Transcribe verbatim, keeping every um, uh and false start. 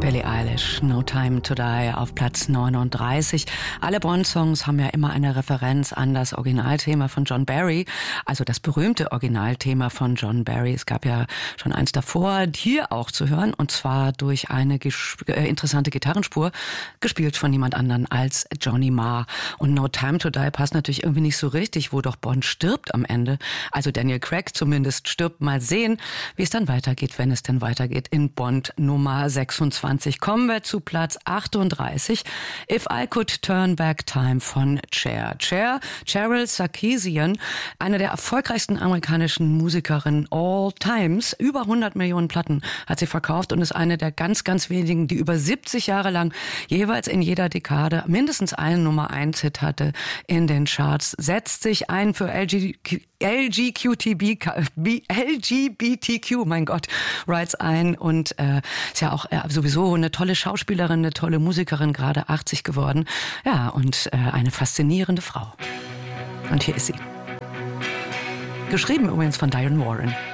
Billie Eilish, No Time to Die auf Platz neununddreißig. Alle Bond-Songs haben ja immer eine Referenz an das Originalthema von John Barry, also das berühmte Originalthema von John Barry. Es gab ja schon eins davor, hier auch zu hören, und zwar durch eine äh, interessante Gitarrenspur, gespielt von niemand anderen als Johnny Marr. Und No Time to Die passt natürlich irgendwie nicht so richtig, wo doch Bond stirbt am Ende. Also Daniel Craig zumindest stirbt. Mal sehen, wie es dann weitergeht, wenn es denn weitergeht in Bond Nummer sechsundzwanzig. Kommen wir zu Platz achtunddreißig. If I Could Turn Back Time von Cher. Cher, Cheryl Sarkisian, eine der erfolgreichsten amerikanischen Musikerinnen all times. Über hundert Millionen Platten hat sie verkauft und ist eine der ganz, ganz wenigen, die über siebzig Jahre lang jeweils in jeder Dekade mindestens einen Nummer eins Hit hatte in den Charts. Setzt sich ein für L G Q T B, L G B T Q, mein Gott, Rights ein, und äh, ist ja auch äh, sowieso eine tolle Schauspielerin, eine tolle Musikerin, gerade achtzig geworden. Ja, und äh, eine faszinierende Frau. Und hier ist sie. Geschrieben übrigens von Diane Warren.